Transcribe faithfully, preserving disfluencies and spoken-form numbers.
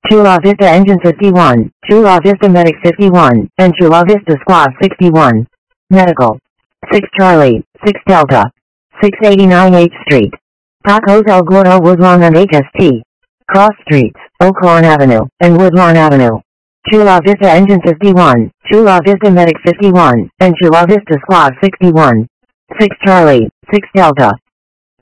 Chula Vista Engine fifty-one, Chula Vista Medic fifty-one, and Chula Vista Squad sixty-one. Medical. six Charlie, six Delta. six eighty-nine H Street. Tacos El Gordo Woodlawn and H S T. Cross Streets, Oaklawn Avenue, and Woodlawn Avenue. Chula Vista Engine fifty-one, Chula Vista Medic fifty-one, and Chula Vista Squad sixty-one. six Charlie, six Delta.